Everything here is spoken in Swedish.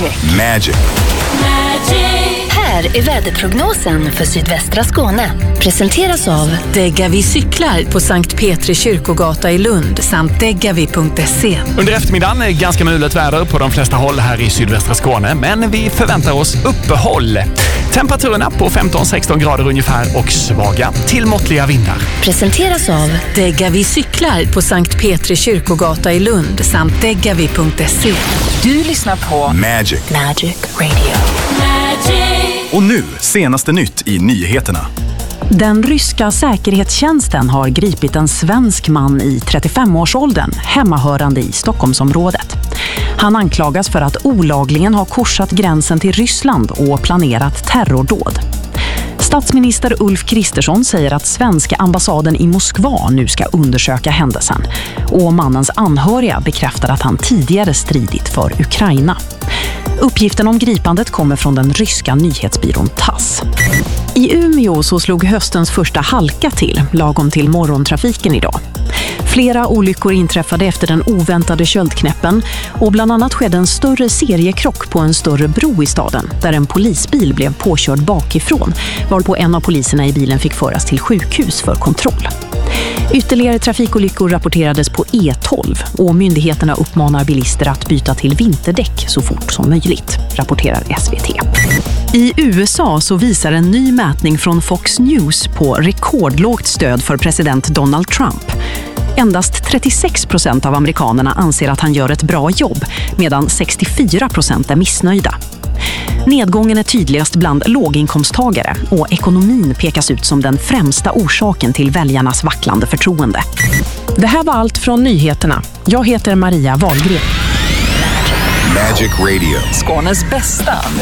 Magic. Här är väderprognosen för sydvästra Skåne. Presenteras av Degavi cyklar på Sankt Petri kyrkogata i Lund samt degavi.se. Under eftermiddagen är ganska mulet väder på de flesta håll här i sydvästra Skåne, men vi förväntar oss uppehåll. Temperaturerna på 15-16 grader ungefär och svaga till måttliga vindar. Presenteras av Degavi cyklar på Sankt Petri kyrkogata i Lund samt degavi.se. Du lyssnar på Magic. Magic Radio. Och nu, senaste nytt i nyheterna. Den ryska säkerhetstjänsten har gripit en svensk man i 35-årsåldern, hemmahörande i Stockholmsområdet. Han anklagas för att olagligen ha korsat gränsen till Ryssland och planerat terrordåd. Statsminister Ulf Kristersson säger att svenska ambassaden i Moskva nu ska undersöka händelsen. Och mannens anhöriga bekräftar att han tidigare stridit för Ukraina. Uppgiften om gripandet kommer från den ryska nyhetsbyrån TASS. I Umeå så slog höstens första halka till, lagom till morgontrafiken idag. Flera olyckor inträffade efter den oväntade köldknäppen och bland annat skedde en större seriekrock på en större bro i staden där en polisbil blev påkörd bakifrån, varpå en av poliserna i bilen fick föras till sjukhus för kontroll. Ytterligare trafikolyckor rapporterades på E12 och myndigheterna uppmanar bilister att byta till vinterdäck så fort som möjligt, rapporterar SVT. I USA så visar en ny mätning från Fox News på rekordlågt stöd för president Donald Trump. Endast 36% av amerikanerna anser att han gör ett bra jobb, medan 64% är missnöjda. Nedgången är tydligast bland låginkomsttagare och ekonomin pekas ut som den främsta orsaken till väljarnas vacklande förtroende. Det här var allt från nyheterna. Jag heter Maria Wahlgren. Magic Radio. Skånes bästa